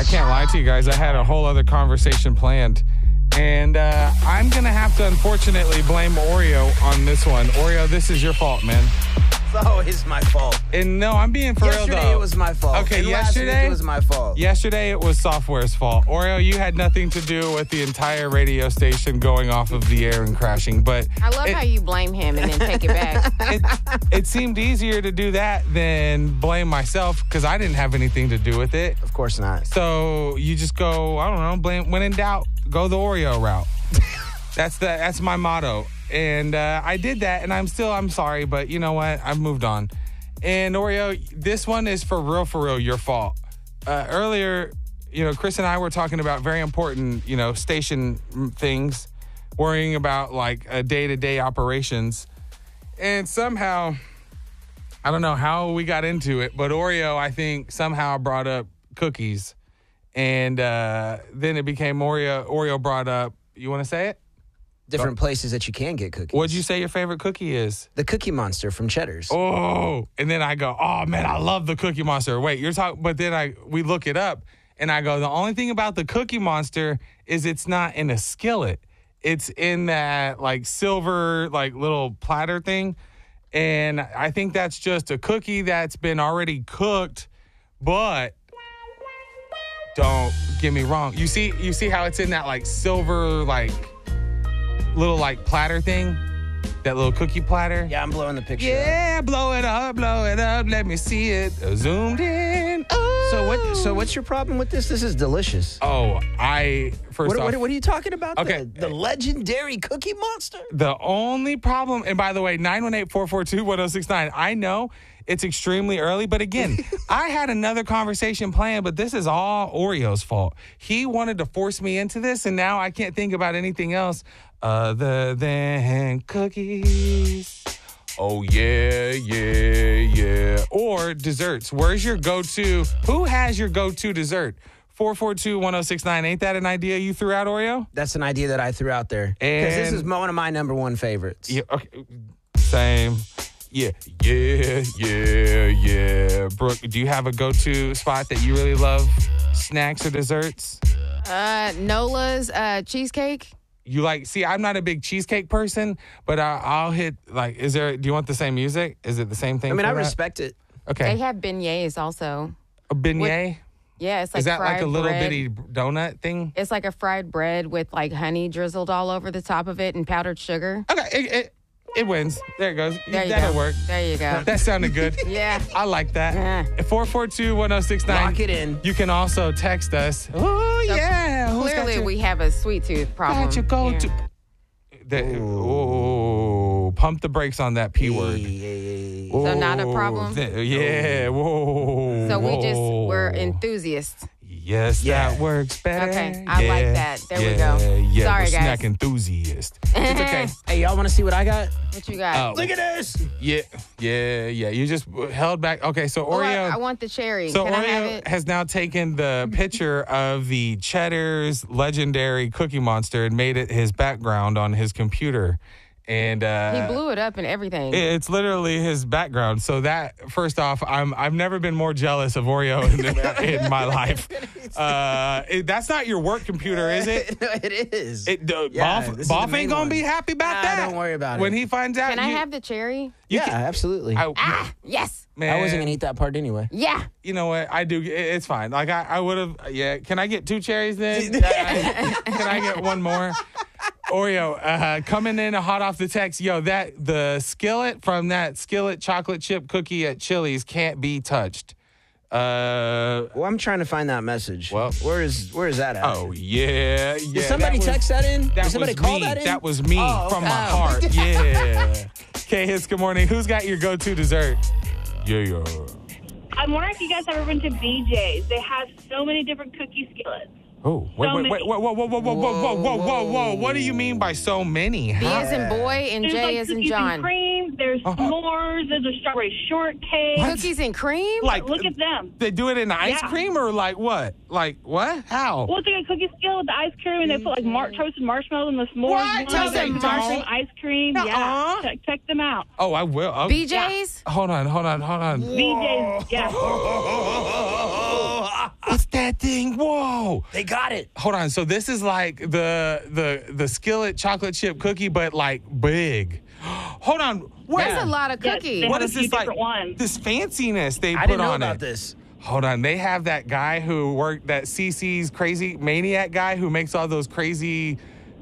I can't lie to you guys. I had a whole other conversation planned. And I'm going to have to, unfortunately, blame Oreo on this one. Oreo, this is your fault, man. It's always my fault. And no, I'm being for real, though. Yesterday it was my fault. Okay, and yesterday last week it was my fault. Yesterday it was software's fault. Oreo, you had nothing to do with the entire radio station going off of the air and crashing. But I love how you blame him and then take it back. It seemed easier to do that than blame myself because I didn't have anything to do with it. Of course not. So you just go, I don't know, blame. When in doubt, go the Oreo route. That's my motto. And I did that, and I'm sorry, but you know what? I've moved on. And Oreo, this one is for real, your fault. Earlier, Chris and I were talking about very important, station things, worrying about like day-to-day operations. And somehow, I don't know how we got into it, but Oreo, I think, somehow brought up cookies. And then it became Oreo brought up, you want to say it? Different places that you can get cookies. What'd you say your favorite cookie is? The Cookie Monster from Cheddar's. Oh, and then I go, oh man, I love the Cookie Monster. Wait, you're talking, but then we look it up and I go, the only thing about the Cookie Monster is it's not in a skillet. It's in that like silver, like little platter thing. And I think that's just a cookie that's been already cooked, but don't get me wrong. You see how it's in that like silver, like little like platter thing, that little cookie platter. Yeah, I'm blowing the picture. Yeah, blow it up, let me see it. Zoomed in. So what's your problem with this? This is delicious. Oh, what are you talking about? Okay, the legendary Cookie Monster. The only problem, and by the way, 918-442-1069. I know it's extremely early, but again, I had another conversation planned, but this is all Oreo's fault. He wanted to force me into this, and now I can't think about anything else other than cookies. Oh, yeah. Or desserts. Where's your go-to? Who has your go-to dessert? 442-1069. Ain't that an idea you threw out, Oreo? That's an idea that I threw out there. Because this is one of my number one favorites. Yeah, okay. Same. Yeah. Brooke, do you have a go-to spot that you really love? Snacks or desserts? Nola's cheesecake. I'm not a big cheesecake person, but I'll hit, like, do you want the same music? Is it the same thing? I mean, I respect it. Okay. They have beignets also. A beignet? Yeah, it's like Is that fried like a little bread. bitty donut thing? It's like a fried bread with like honey drizzled all over the top of it and powdered sugar. Okay, it wins. There it goes. That'll work. There you go. That sounded good. Yeah. I like that. 442-1069. Lock it in. You can also text us. Oh, So yeah. Clearly, we have a sweet tooth problem. Got your go-to. Pump the brakes on that P word. So not a problem? Yeah. Whoa. So we're enthusiasts. Yes, that works better. Okay, I like that. There we go. Yeah, Sorry, we're guys. snack enthusiast. It's okay. Hey, y'all want to see what I got? What you got? Look at this. Yeah. You just held back. Okay, so Oreo. I want the cherry. So Can I have Oreo it? has now taken the picture of the Cheddar's legendary Cookie Monster and made it his background on his computer. And he blew it up and everything. It's literally his background. So that, first off, I've never been more jealous of Oreo in my life. That's not your work computer, is it? No, it is. Boff ain't gonna be happy about that. Don't worry about it. When he finds out, Can I have the cherry? Absolutely. Yes. Man, I wasn't gonna eat that part anyway. Yeah. You know what? I do. It's fine. Like I would have. Yeah. Can I get 2 cherries then? Can I get one more? Oreo, coming in hot off the text. Yo, the skillet from that skillet chocolate chip cookie at Chili's can't be touched. Well, I'm trying to find that message. Well, where is that at? Oh yeah. Did somebody text that in? Did somebody call that in? That was me from my heart. Yeah. K-Hits, good morning. Who's got your go-to dessert? Yeah. I'm wondering if you guys have ever been to BJ's. They have so many different cookie skillets. Oh, wait. Whoa. What do you mean by so many? B as in boy and There's J as in cookies John. and cream. There's s'mores. There's a strawberry shortcake. Cookies and cream? Like, Look at them. They do it in ice cream or like what? Like what? How? Well, it's like a cookie skillet with the ice cream, and they put like toasted marshmallows in the s'mores. What? One, They like, don't. mushroom ice cream. Nuh-uh. Yeah. Check them out. Oh, I will. Oh, BJ's? Hold on. BJ's. Yeah. It's that thing. Whoa. They got it. Hold on. So this is like the Skillet chocolate chip cookie, but like big. Hold on. What? That's a lot of cookies. They What have is a few this like? different ones. This fanciness they I put didn't know on about it. this. Hold on. They have that guy who worked, that CC's crazy maniac guy who makes all those crazy,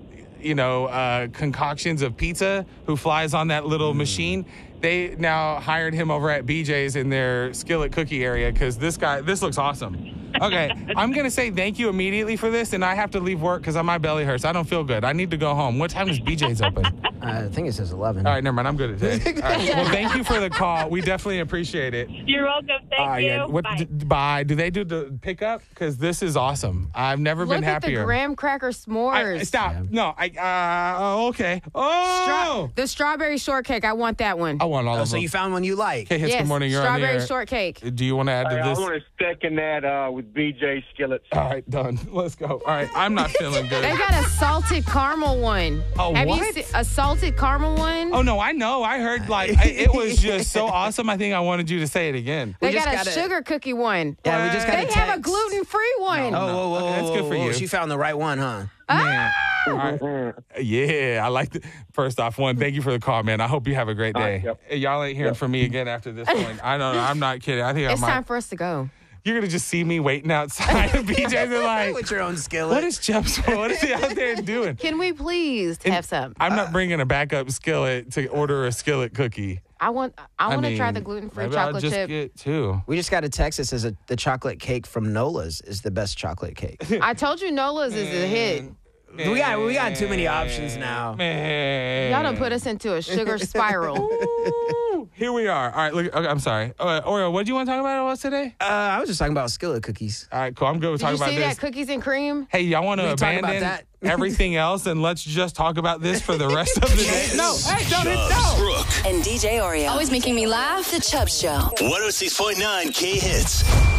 concoctions of pizza, who flies on that little machine. They now hired him over at BJ's in their Skillet cookie area because this looks awesome. Okay, I'm going to say thank you immediately for this, and I have to leave work because my belly hurts. I don't feel good. I need to go home. What time is BJ's open? I think it says 11. All right, never mind. I'm good today. All right. Well, thank you for the call. We definitely appreciate it. You're welcome. Thank you. Bye. Bye. Bye. Do they do the pickup? Because this is awesome. I've never Look been at the happier. graham cracker s'mores. Stop. No. Okay. Oh. The strawberry shortcake. I want that one. I want all of So them. you found one you like. Hey, Hits, yes, good morning. You're on the strawberry air. shortcake. Do you want to add to I this? want to second that with BJ Skillets. All right, done. Let's go. All right, I'm not feeling good. They got a salted caramel one. Oh, Have you what? seen a salted caramel one? Oh, no, I know. I heard, it was just so awesome. I think I wanted you to say it again. They we just got a gotta- sugar cookie one. Yeah, we just got They have a gluten-free one. Oh, whoa. That's good for you. She found the right one, huh? Man. All right. Yeah, I like it. First off, thank you for the call, man. I hope you have a great day. Yep. Hey, y'all ain't hearing from me again after this point. I don't know. I'm not kidding. I think It's time for us to go. You're going to just see me waiting outside of BJ's and like, With your own skillet. what is Chubbs? What is he out there doing? Can we please have some? I'm not bringing a backup skillet to order a skillet cookie. I want to try mean, the gluten-free maybe I'll chocolate just chip. get two. We just got a text that says the chocolate cake from Nola's is the best chocolate cake. I told you Nola's is a hit. we got too many options now. Man. Y'all done put us into a sugar spiral. Ooh, here we are. All right, look. Okay, I'm sorry. Oreo, what do you want to talk about us today? I was just talking about skillet cookies. All right, cool. I'm good with Did you talking see about that this. cookies and cream? Hey, y'all want to We talk about abandon that? everything else and let's just talk about this for the rest of the day? No, hey, don't hit no. Brooke And DJ Oreo. always making me laugh. The Chubb Show. 106.9 K Hits.